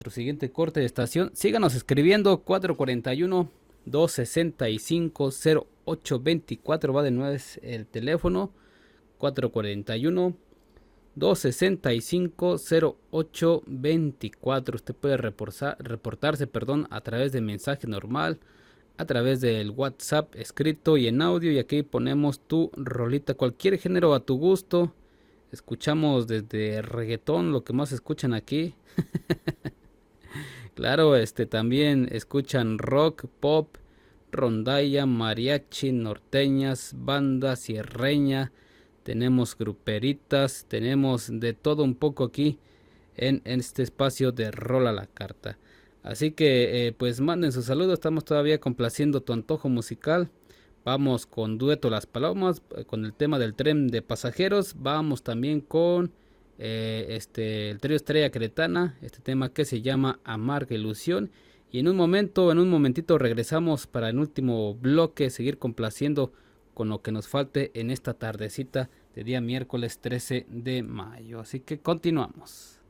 Nuestro siguiente corte de estación. Síganos escribiendo 441-265-0824. Va de nuevo es el teléfono 441-265-0824. Usted puede reportarse, perdón, a través de mensaje normal, a través del WhatsApp escrito y en audio. Y aquí ponemos tu rolita, cualquier género a tu gusto. Escuchamos desde reggaetón, lo que más escuchan aquí. Claro, también escuchan rock, pop, rondalla, mariachi, norteñas, banda, sierreña, tenemos gruperitas, tenemos de todo un poco aquí en este espacio de Rola a la Carta. Así que pues manden sus saludos, estamos todavía complaciendo tu antojo musical. Vamos con Dueto Las Palomas, con el tema del tren de pasajeros. Vamos también con el trío Estrella Cretana, este tema que se llama Amarga Ilusión. Y en un momentito regresamos para el último bloque, seguir complaciendo con lo que nos falte en esta tardecita de día miércoles 13 de mayo. Así que continuamos.